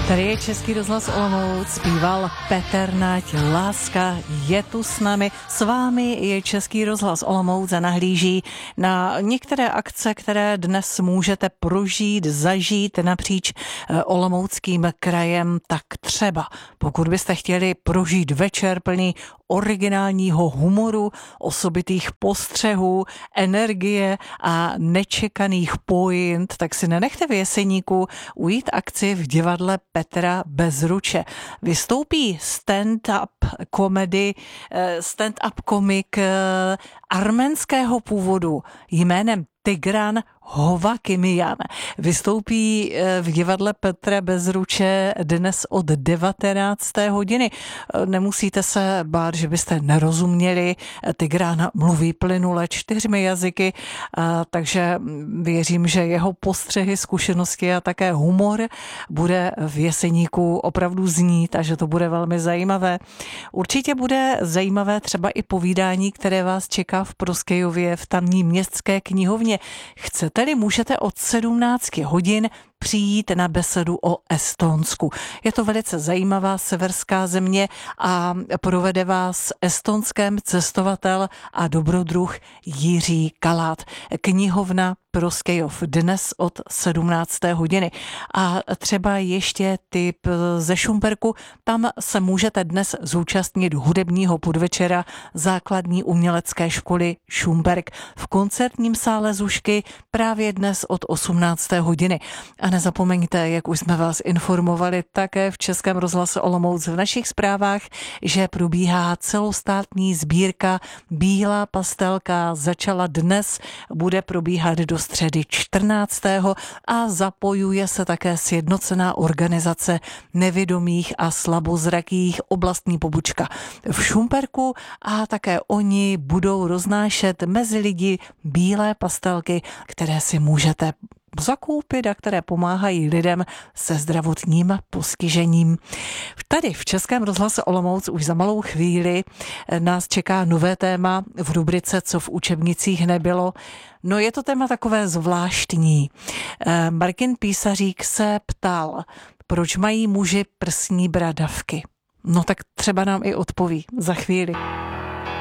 Tady je Český rozhlas Olomouc, zpíval Petr Nať, Láska je tu s námi. S vámi je Český rozhlas Olomouc a nahlíží na některé akce, které dnes můžete prožít, zažít napříč olomouckým krajem. Tak třeba, pokud byste chtěli prožít večer plný originálního humoru, osobitých postřehů, energie a nečekaných point, tak si nenechte v Jeseníku ujít akci v divadle Petra Bezruče. Vystoupí stand-up komik arménského původu jménem Tigran Hovakimian. Vystoupí v divadle Petra Bezruče dnes od 19. hodiny. Nemusíte se bát, že byste nerozuměli. Tigran mluví plynule 4 jazyky, takže věřím, že jeho postřehy, zkušenosti a také humor bude v Jeseníku opravdu znít a že to bude velmi zajímavé. Určitě bude zajímavé třeba i povídání, které vás čeká v Prostějově v tamní městské knihovně. Chcete-li, můžete od 17 hodin přijít na besedu o Estonsku. Je to velice zajímavá severská země a provede vás estonském cestovatel a dobrodruh Jiří Kalát. Knihovna Prostějov dnes od 17. hodiny. A třeba ještě tip ze Šumperku, tam se můžete dnes zúčastnit hudebního podvečera základní umělecké školy Šumperk v koncertním sále Zušky právě dnes od 18. hodiny. A nezapomeňte, jak už jsme vás informovali také v Českém rozhlase Olomouc v našich zprávách, že probíhá celostátní sbírka Bílá pastelka. Začala dnes, bude probíhat do středy 14. a zapojuje se také sjednocená organizace nevidomých a slabozrakých oblastní pobočka v Šumperku a také oni budou roznášet mezi lidi bílé pastelky, které si můžete zakoupit a které pomáhají lidem se zdravotním postižením. Tady v Českém rozhlase Olomouc už za malou chvíli nás čeká nové téma v rubrice Co v učebnicích nebylo. No je to téma takové zvláštní. Martin Písařík se ptal, proč mají muži prsní bradavky. No tak třeba nám i odpoví za chvíli.